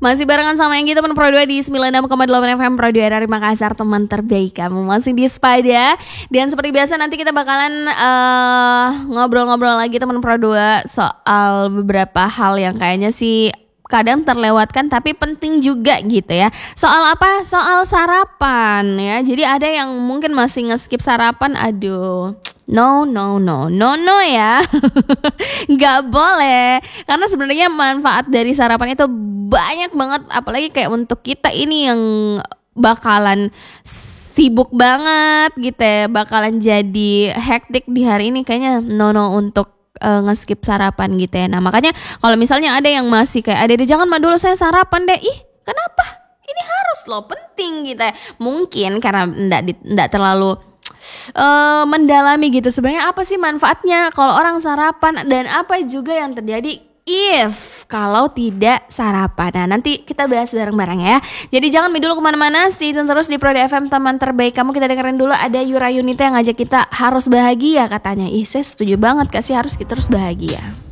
Masih barengan sama yang teman Pro 2 di 96,8 FM Pro 2 dari Makassar, teman terbaik kamu. Masih di Spada. Dan seperti biasa nanti kita bakalan ngobrol-ngobrol lagi teman Pro 2 soal beberapa hal yang kayaknya sih kadang terlewatkan tapi penting juga gitu ya. Soal apa? Soal sarapan ya. Jadi ada yang mungkin masih nge-skip sarapan. Aduh, no ya. Nggak boleh. Karena sebenarnya manfaat dari sarapan itu banyak banget. Apalagi kayak untuk kita ini yang bakalan sibuk banget gitu ya, bakalan jadi hektik di hari ini. Kayaknya no untuk nge-skip sarapan gitu ya. Nah makanya kalau misalnya ada yang masih kayak ada jangan mah dulu saya sarapan deh. Ih kenapa? Ini harus loh, penting gitu ya. Mungkin karena enggak terlalu mendalami gitu sebenarnya apa sih manfaatnya kalau orang sarapan, dan apa juga yang terjadi kalau tidak sarapan. Nah nanti kita bahas bareng-bareng ya. Jadi jangan dulu kemana-mana, stay tune terus di Pro 2 FM teman terbaik kamu. Kita dengerin dulu ada Yura Yunita yang ngajak kita harus bahagia katanya. Saya setuju banget, kasih harus kita terus bahagia.